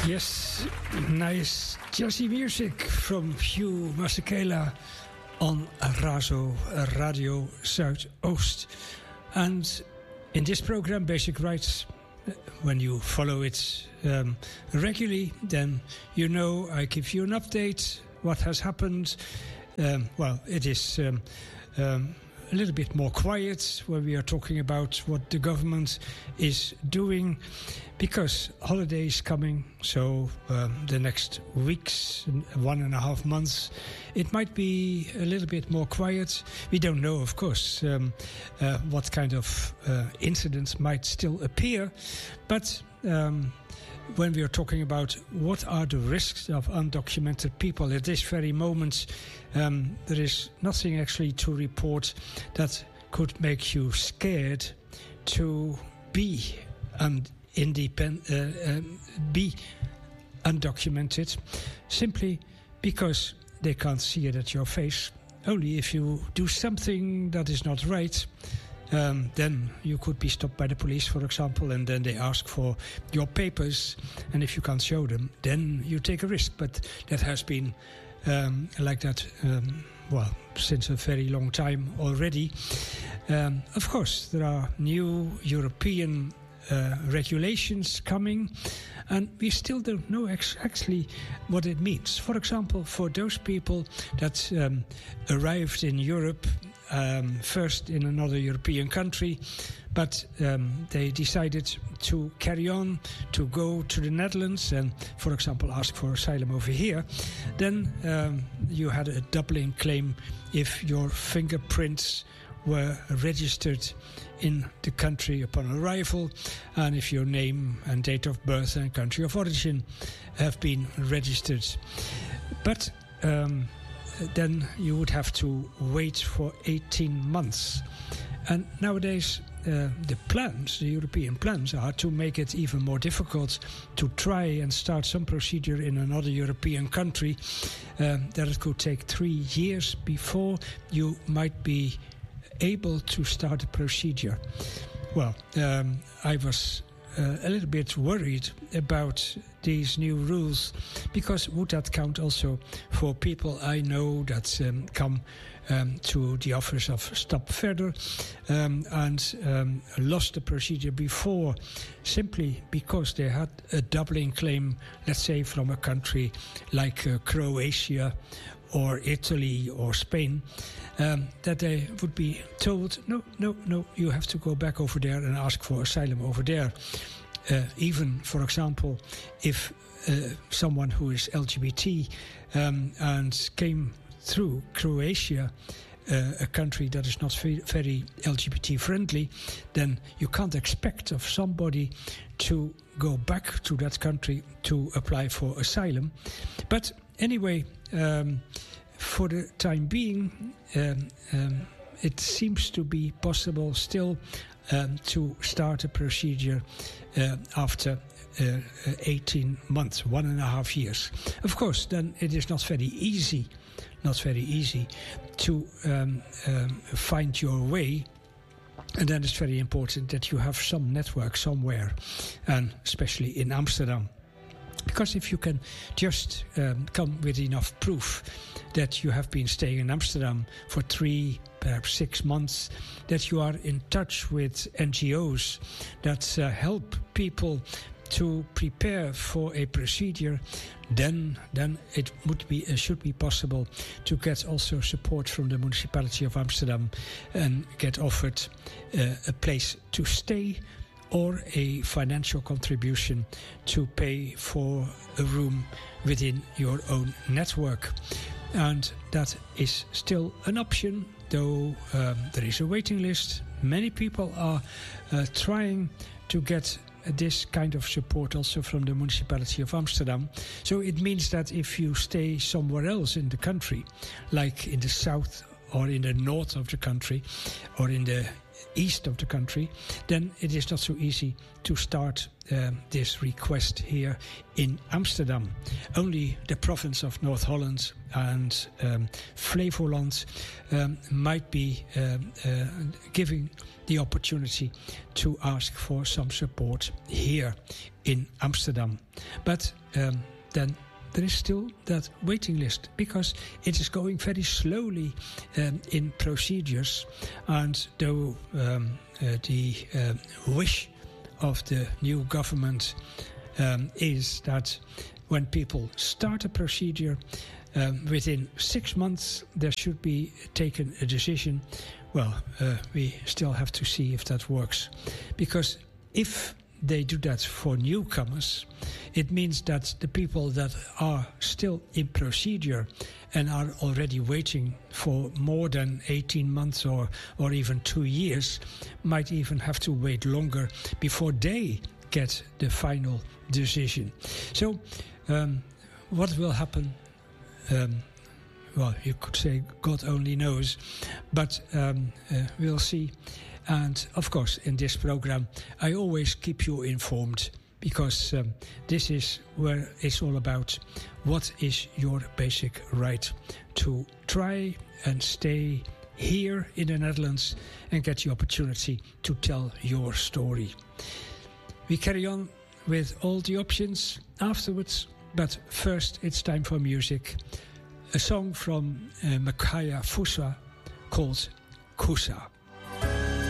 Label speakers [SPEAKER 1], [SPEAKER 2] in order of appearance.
[SPEAKER 1] Yes, nice jazzy music from Hugh Masekela on Razo Radio Zuidoost. And in this program, Basic Rights, when you follow it regularly, then you know I give you an update, what has happened. It is a little bit more quiet when we are talking about what the government is doing, because holiday is coming. So the next weeks, 1.5 months, it might be a little bit more quiet. We don't know, of course, what kind of incidents might still appear, but when we are talking about what are the risks of undocumented people at this very moment, there is nothing actually to report that could make you scared to be be undocumented, simply because they can't see it at your face. Only if you do something that is not right, then you could be stopped by the police, for example, and then they ask for your papers, and if you can't show them, then you take a risk. But that has been like that, since a very long time already. Of course, there are new European regulations coming, and we still don't know actually what it means. For example, for those people that arrived in Europe first in another European country, but they decided to carry on, to go to the Netherlands and, for example, ask for asylum over here, then you had a doubling claim if your fingerprints were registered in the country upon arrival, and if your name and date of birth and country of origin have been registered. But then you would have to wait for 18 months. And nowadays, the European plans are to make it even more difficult to try and start some procedure in another European country, that it could take 3 years before you might be able to start a procedure. Well, I was a little bit worried about these new rules, because would that count also for people I know that come to the office of Stap Verder and lost the procedure before, simply because they had a doubling claim, let's say from a country like Croatia or Italy or Spain, that they would be told, no, you have to go back over there and ask for asylum over there. Even, for example, if someone who is LGBT and came through Croatia, a country that is not very LGBT friendly, then you can't expect of somebody to go back to that country to apply for asylum. But anyway, for the time being, it seems to be possible still to start a procedure after 18 months, 1.5 years. Of course, then it is not very easy to find your way. And then it's very important that you have some network somewhere, and especially in Amsterdam. Because if you can just come with enough proof that you have been staying in Amsterdam for 3, perhaps 6 months, that you are in touch with NGOs that help people to prepare for a procedure, then it should be possible to get also support from the municipality of Amsterdam and get offered a place to stay or a financial contribution to pay for a room within your own network. And that is still an option, though there is a waiting list. Many people are trying to get this kind of support also from the municipality of Amsterdam. So it means that if you stay somewhere else in the country, like in the south or in the north of the country, or in the east of the country, then it is not so easy to start this request here in Amsterdam. Only the province of North Holland and Flevoland might be giving the opportunity to ask for some support here in Amsterdam. But then there is still that waiting list, because it is going very slowly in procedures, and though the wish of the new government is that when people start a procedure, within 6 months there should be taken a decision. Well, we still have to see if that works, because if they do that for newcomers, it means that the people that are still in procedure and are already waiting for more than 18 months or even 2 years might even have to wait longer before they get the final decision. So what will happen? Well, you could say God only knows, but we'll see. And of course, in this program, I always keep you informed, because this is where it's all about. What is your basic right to try and stay here in the Netherlands and get the opportunity to tell your story? We carry on with all the options afterwards, but first it's time for music. A song from Makaya Fusa called Kusa.